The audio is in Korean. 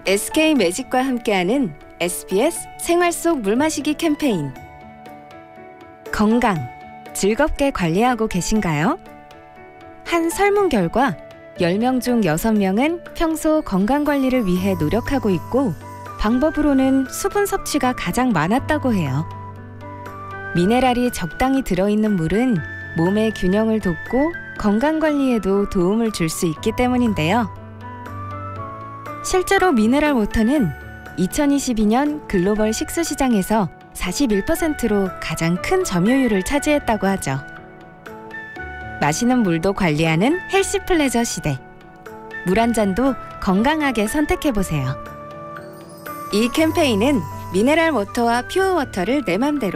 SK매직과 함께하는 SBS 생활 속 물마시기 캠페인. 건강, 즐겁게 관리하고 계신가요? 한 설문 결과 10명 중 6명은 평소 건강관리를 위해 노력하고 있고, 방법으로는 수분 섭취가 가장 많았다고 해요. 미네랄이 적당히 들어있는 물은 몸의 균형을 돕고 건강관리에도 도움을 줄 수 있기 때문인데요. 실제로 미네랄 워터는 2022년 글로벌 식수 시장에서 41%로 가장 큰 점유율을 차지했다고 하죠. 마시는 물도 관리하는 헬시 플레저 시대. 물 한 잔도 건강하게 선택해보세요. 이 캠페인은 미네랄 워터와 퓨어 워터를 내 맘대로